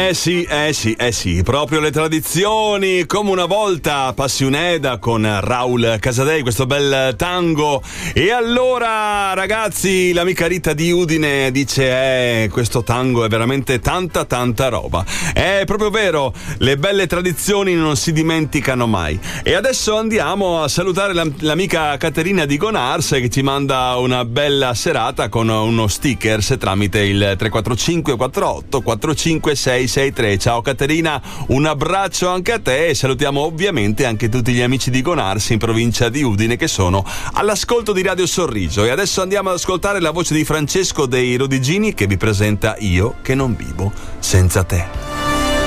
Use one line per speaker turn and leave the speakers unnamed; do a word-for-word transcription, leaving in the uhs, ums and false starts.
Eh sì, eh sì, eh sì, proprio le tradizioni, come una volta Passioneda con Raul Casadei, questo bel tango. E allora ragazzi, l'amica Rita di Udine dice eh, questo tango è veramente tanta tanta roba. È proprio vero, le belle tradizioni non si dimenticano mai. E adesso andiamo a salutare la, l'amica Caterina di Gonars, che ci manda una bella serata con uno stickers tramite il tre quattro cinque quattro otto quattro cinque sei sei tre. Ciao Caterina, un abbraccio anche a te e salutiamo ovviamente anche tutti gli amici di Gonars in provincia di Udine che sono all'ascolto di Radio Sorriso. E adesso andiamo ad ascoltare la voce di Francesco dei Rodigini che vi presenta Io che non vivo senza te.